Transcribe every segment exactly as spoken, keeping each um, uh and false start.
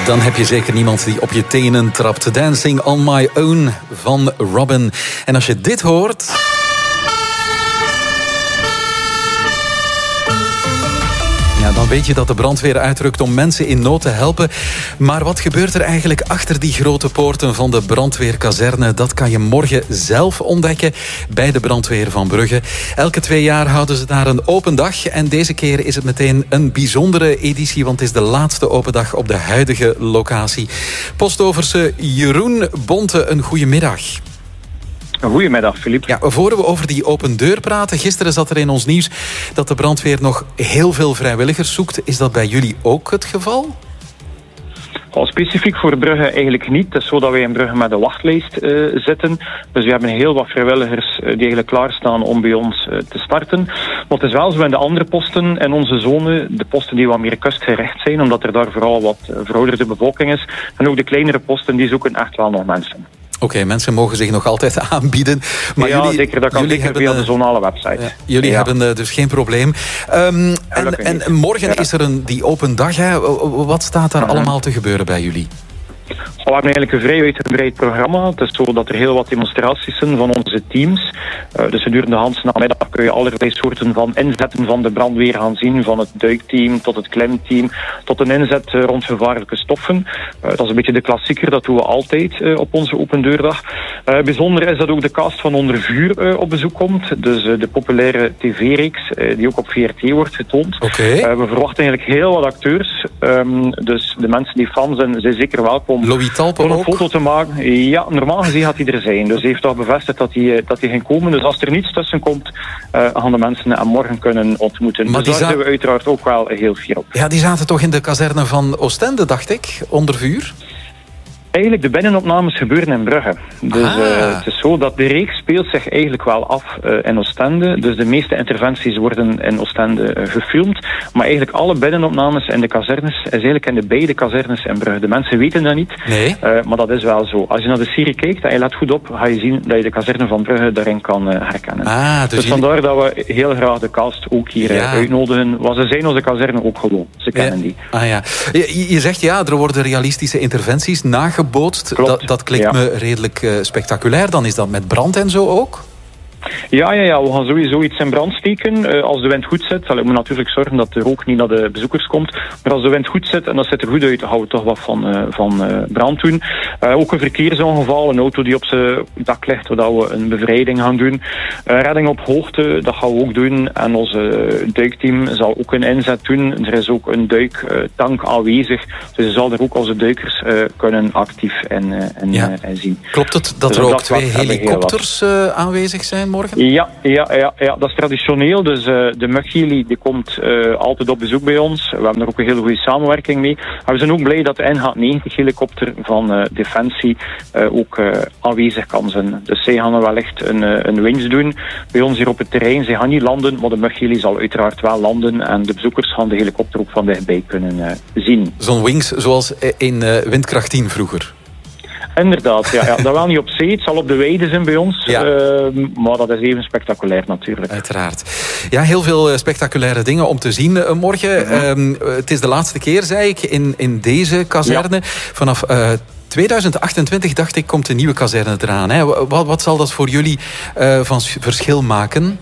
Dan heb je zeker niemand die op je tenen trapt. Dancing on my own van Robin. En als je dit hoort... Ja, dan weet je dat de brandweer uitrukt om mensen in nood te helpen. Maar wat gebeurt er eigenlijk achter die grote poorten van de brandweerkazerne? Dat kan je morgen zelf ontdekken bij de brandweer van Brugge. Elke twee jaar houden ze daar een open dag. En deze keer is het meteen een bijzondere editie, want het is de laatste open dag op de huidige locatie. Postoverse Jeroen Bonte, een goede middag. Goedemiddag, Filip. Ja, voor we over die open deur praten, gisteren zat er in ons nieuws dat de brandweer nog heel veel vrijwilligers zoekt. Is dat bij jullie ook het geval? Al specifiek voor Brugge eigenlijk niet. Het is zo dat wij in Brugge met een wachtlijst uh, zitten. Dus we hebben heel wat vrijwilligers uh, die eigenlijk klaarstaan om bij ons uh, te starten. Maar het is wel zo in de andere posten in onze zone, de posten die wat meer kustgericht zijn, omdat er daar vooral wat uh, verouderde bevolking is. En ook de kleinere posten, die zoeken echt wel nog mensen. Oké, okay, mensen mogen zich nog altijd aanbieden. Maar ja, jullie, zeker. Dat kan jullie zeker hebben, via de zonale website. Ja, jullie ja. hebben uh, dus geen probleem. Um, en, en morgen ja. is er een, die open dag. Hè. Wat staat daar uh-huh. allemaal te gebeuren bij jullie? We hebben eigenlijk een vrij uitgebreid programma. Het is zo dat er heel wat demonstraties zijn van onze teams. Uh, dus gedurende de hele namiddag kun je allerlei soorten van inzetten van de brandweer gaan zien. Van het duikteam tot het klimteam tot een inzet uh, rond gevaarlijke stoffen. Uh, dat is een beetje de klassieker, dat doen we altijd uh, op onze open deurdag. Uh, bijzonder is dat ook de cast van Onder Vuur uh, op bezoek komt. Dus uh, de populaire tv-reeks uh, die ook op V R T wordt getoond. Okay. Uh, we verwachten eigenlijk heel wat acteurs. Um, dus de mensen die fan zijn, zijn zeker welkom. Louis Talpe om een ook? foto te maken. Ja, normaal gezien gaat hij er zijn. Dus hij heeft toch bevestigd dat hij, dat hij ging komen. Dus als er niets tussen komt, uh, gaan de mensen hem morgen kunnen ontmoeten. Maar dus daar za- zijn we uiteraard ook wel heel fier op. Ja, die zaten toch in de kazerne van Oostende, dacht ik, onder vuur? Eigenlijk, de binnenopnames gebeuren in Brugge. Dus ah. uh, het is zo dat de reeks speelt zich eigenlijk wel af uh, in Oostende. Dus de meeste interventies worden in Oostende uh, gefilmd. Maar eigenlijk alle binnenopnames in de kazernes is eigenlijk in de beide kazernes in Brugge. De mensen weten dat niet, nee. uh, maar dat is wel zo. Als je naar de serie kijkt en je let goed op, ga je zien dat je de kazerne van Brugge daarin kan uh, herkennen. Ah, dus dus jullie... vandaar dat we heel graag de cast ook hier ja. uh, uitnodigen. Want ze zijn onze kazerne ook gewoon. Ze kennen ja. die. Ah, ja. je, je zegt ja, er worden realistische interventies nagebootst. Dat, dat klinkt ja. me redelijk uh, spectaculair. Dan is dat met brand en zo ook? Ja, ja, ja, we gaan sowieso iets in brand steken. Uh, als de wind goed zit, we moeten natuurlijk zorgen dat de rook niet naar de bezoekers komt. Maar als de wind goed zit en dat zit er goed uit, dan gaan we toch wat van, uh, van uh, brand doen. Uh, ook een verkeersongeval, een auto die op zijn dak ligt, waar we een bevrijding gaan doen. Uh, redding op hoogte, dat gaan we ook doen. En ons uh, duikteam zal ook een inzet doen. Er is ook een duiktank uh, aanwezig. Dus je zal er ook onze duikers uh, kunnen actief in, uh, in, ja. uh, in zien. Klopt het dat dus er ook dat twee helikopters uh, aanwezig zijn morgen? Ja, ja, ja, ja, dat is traditioneel. Dus uh, de Mugheli die komt uh, altijd op bezoek bij ons. We hebben er ook een hele goede samenwerking mee. Maar we zijn ook blij dat de N H negentig helikopter van uh, Defensie uh, ook uh, aanwezig kan zijn. Dus zij gaan er wellicht een, uh, een winch doen bij ons hier op het terrein. Zij gaan niet landen, maar de Mugheli zal uiteraard wel landen. En de bezoekers gaan de helikopter ook van dichtbij kunnen uh, zien. Zo'n wings zoals in uh, Windkracht tien vroeger? Inderdaad, ja, ja. Dat wel niet op zee. Het zal op de weide zijn bij ons. Ja. Uh, maar dat is even spectaculair natuurlijk. Uiteraard. Ja, heel veel spectaculaire dingen om te zien uh, morgen. Mm-hmm. Uh, het is de laatste keer, zei ik, in, in deze kazerne. Ja. Vanaf uh, tweeduizend achtentwintig, dacht ik, komt een nieuwe kazerne eraan. Hè. Wat, wat zal dat voor jullie uh, van verschil maken?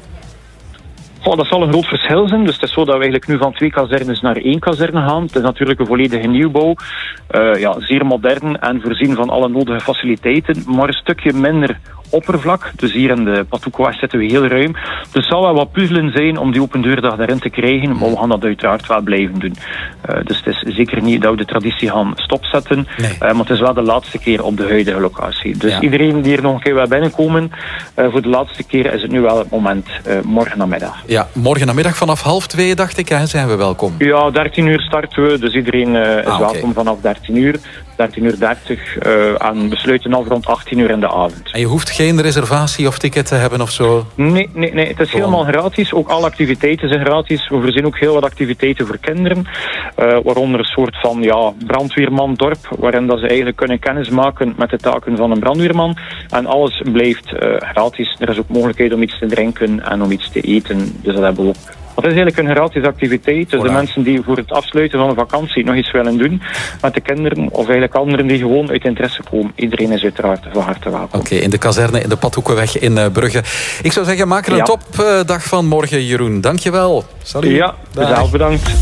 Oh, dat zal een groot verschil zijn. Dus het is zo dat we eigenlijk nu van twee kazernes naar één kazerne gaan. Het is natuurlijk een volledige nieuwbouw. Uh, ja, zeer modern en voorzien van alle nodige faciliteiten. Maar een stukje minder oppervlak. Dus hier in de Patoukouas zitten we heel ruim. Dus het zal wel wat puzzelen zijn om die open deurdag daarin te krijgen. Maar we gaan dat uiteraard wel blijven doen. Uh, dus het is zeker niet dat we de traditie gaan stopzetten. Nee. Uh, maar het is wel de laatste keer op de huidige locatie. Dus ja. iedereen die er nog een keer wil binnenkomen, uh, voor de laatste keer is het nu wel het moment. Uh, morgen namiddag. Ja, morgen namiddag vanaf half twee, dacht ik, hè, zijn we welkom. Ja, dertien uur starten we. Dus iedereen uh, is ah, welkom okay. vanaf dertien uur. dertien uur dertig uh, en we sluiten af rond achttien uur in de avond. En je hoeft geen reservatie of ticket te hebben of zo? Nee, nee, nee. Het is Gewoon. helemaal gratis. Ook alle activiteiten zijn gratis. We voorzien ook heel wat activiteiten voor kinderen. Uh, waaronder een soort van ja, brandweerman-dorp, waarin dat ze eigenlijk kunnen kennismaken met de taken van een brandweerman. En alles blijft uh, gratis. Er is ook mogelijkheid om iets te drinken en om iets te eten. Dus dat hebben we ook Dat is eigenlijk een gratis activiteit. Dus Voilà. de mensen die voor het afsluiten van een vakantie nog iets willen doen met de kinderen, of eigenlijk anderen die gewoon uit interesse komen. Iedereen is uiteraard van harte welkom. Oké, okay, in de kazerne in de Padhoekenweg in uh, Brugge. Ik zou zeggen, maak er een ja. topdag uh, van morgen, Jeroen. Dankjewel. Salut. Ja, zelf bedankt.